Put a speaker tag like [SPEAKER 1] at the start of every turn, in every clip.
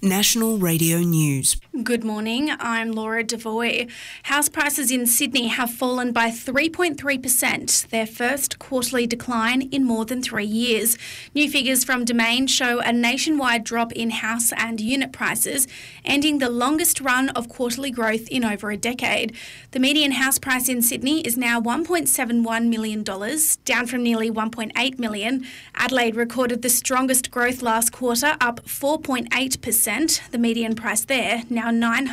[SPEAKER 1] National Radio News.
[SPEAKER 2] Good morning, I'm Laura Devoy. House prices in Sydney have fallen by 3.3%, their first quarterly decline in more than 3 years. New figures from Domain show a nationwide drop in house and unit prices, ending the longest run of quarterly growth in over a decade. The median house price in Sydney is now $1.71 million, down from nearly $1.8 million. Adelaide recorded the strongest growth last quarter, up 4.8%. The median price there now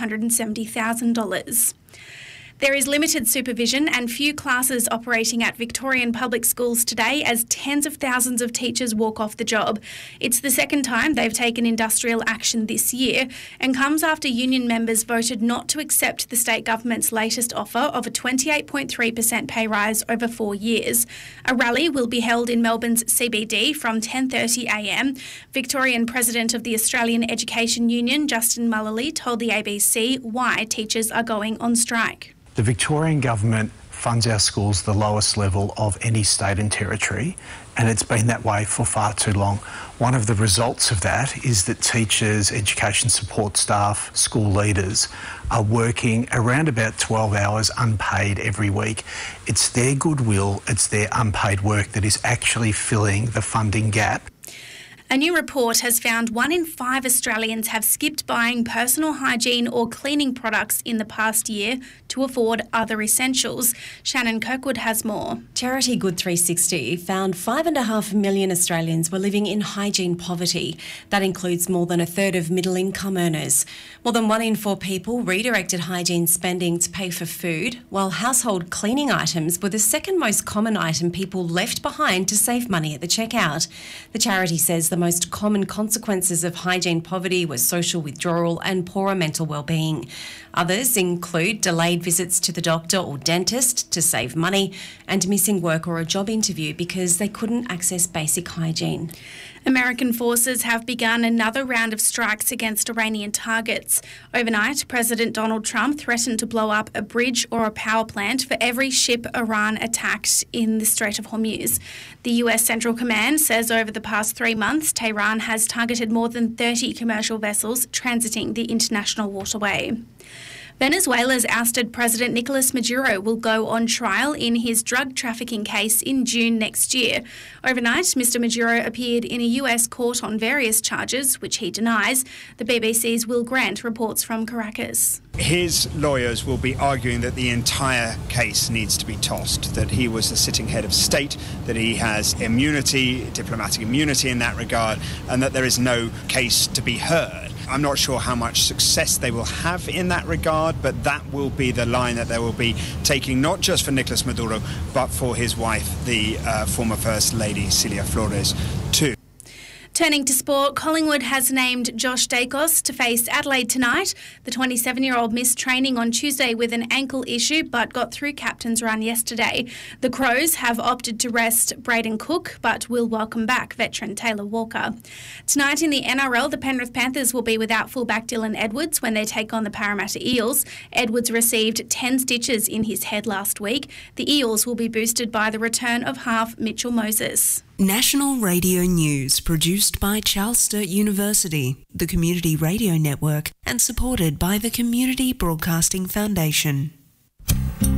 [SPEAKER 2] $970,000. There is limited supervision and few classes operating at Victorian public schools today as tens of thousands of teachers walk off the job. It's the second time they've taken industrial action this year and comes after union members voted not to accept the state government's latest offer of a 28.3% pay rise over 4 years. A rally will be held in Melbourne's CBD from 10:30am. Victorian President of the Australian Education Union, Justin Mullally, told the ABC why teachers are going on strike.
[SPEAKER 3] The Victorian Government funds our schools the lowest level of any state and territory, and it's been that way for far too long. One of the results of that is that teachers, education support staff, school leaders are working around about 12 hours unpaid every week. It's their goodwill, it's their unpaid work that is actually filling the funding gap.
[SPEAKER 2] A new report has found 1 in 5 Australians have skipped buying personal hygiene or cleaning products in the past year to afford other essentials. Shannon Kirkwood has more.
[SPEAKER 4] Charity Good 360 found 5.5 million Australians were living in hygiene poverty. That includes more than a third of middle-income earners. More than 1 in 4 people redirected hygiene spending to pay for food, while household cleaning items were the second most common item people left behind to save money at the checkout. The charity says the most common consequences of hygiene poverty were social withdrawal and poorer mental well-being. Others include delayed visits to the doctor or dentist to save money and missing work or a job interview because they couldn't access basic hygiene.
[SPEAKER 2] American forces have begun another round of strikes against Iranian targets. Overnight, President Donald Trump threatened to blow up a bridge or a power plant for every ship Iran attacked in the Strait of Hormuz. The US Central Command says over the past 3 months, Tehran has targeted more than 30 commercial vessels transiting the international waterway. Venezuela's ousted President Nicolas Maduro will go on trial in his drug trafficking case in June next year. Overnight, Mr Maduro appeared in a US court on various charges, which he denies. The BBC's Will Grant reports from Caracas.
[SPEAKER 5] His lawyers will be arguing that the entire case needs to be tossed, that he was the sitting head of state, that he has immunity, diplomatic immunity in that regard, and that there is no case to be heard. I'm not sure how much success they will have in that regard, but that will be the line that they will be taking, not just for Nicolas Maduro, but for his wife, the former First Lady, Celia Flores, too.
[SPEAKER 2] Turning to sport, Collingwood has named Josh Dacos to face Adelaide tonight. The 27-year-old missed training on Tuesday with an ankle issue but got through captain's run yesterday. The Crows have opted to rest Braden Cook but will welcome back veteran Taylor Walker. Tonight in the NRL, the Penrith Panthers will be without fullback Dylan Edwards when they take on the Parramatta Eels. Edwards received 10 stitches in his head last week. The Eels will be boosted by the return of half Mitchell Moses.
[SPEAKER 1] National Radio News, produced by Charles Sturt University, the Community Radio Network, and supported by the Community Broadcasting Foundation.